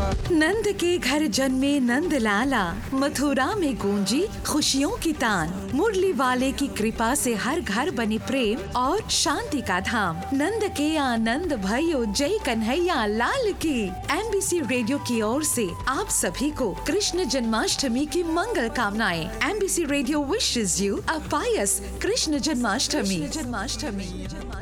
नंद के घर जन्मे नंद लाला, मथुरा में गूंजी खुशियों की तान। मुरली वाले की कृपा से हर घर बने प्रेम और शांति का धाम। नंद के आनंद भयो, जय कन्हैया लाल की। MBC रेडियो की ओर से आप सभी को कृष्ण जन्माष्टमी की मंगल कामनाएं। MBC radio wishes you a Payas Krishna Janmashtami.